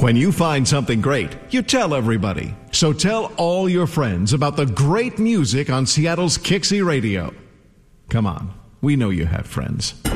When you find something great, you tell everybody. So tell all your friends about the great music on Seattle's Kixie Radio. Come on, we know you have friends.